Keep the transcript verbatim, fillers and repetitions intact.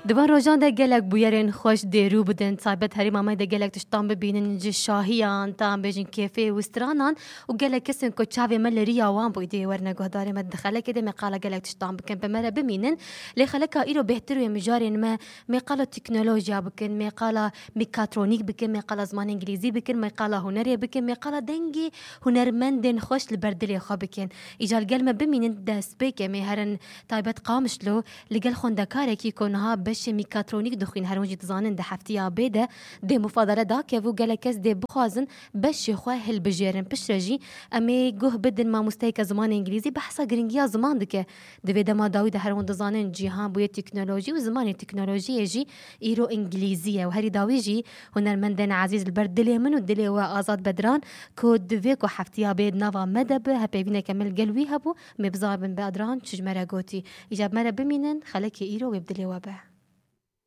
دوان روجان ده گلک بویرین خوش دیرو بودن صاحبت هری مامای ده گلک تشتام ببینن جی شاهیان تام بجن کیفه و استرانان و گلک کسن کو چاوی مل ریا وان بویدی ورنه گهدار مد دخله کده مقاله گلک تشتام بکن بمره بمینن لی خلک ایرو بهتر و مجارین ما مقاله تکنولوژیا بکن مقاله میکاترونیک بکن مقاله زمان انگلیزی بکن مقاله هنری بکن مقاله دنگی هنرمندن خوش لبردلی خو بکن ایجال گل ما بمینن دست بکن مهرن تایبت قامشلو لگل خوندکاره کی کنها بش میکاترونیک دخین هرونجی تزانن ده هفتیا بده ده مفادره دا که و گلکس ده بخوازن بش خواه هل بجیرن پشرجی امی گوه بدن ما مستیک زمان انگلیزی بحثا گرنگیا زمان دکه ده ده ما داوی ده هرون دزانن جیهان بوی تکنولوژی و زمان تکنولوژی جی ایرو انگلیزیه و هری داوی جی هنرمندن عزیز البردلی من و دلی و آزاد بدران که دوی که هفتیا بید نوا مدب هپیوینه کمل گلوی هبو مبزابن بادران چج مرا گوتی ایجاب مرا بمینن خلک ایرو و بدلی و به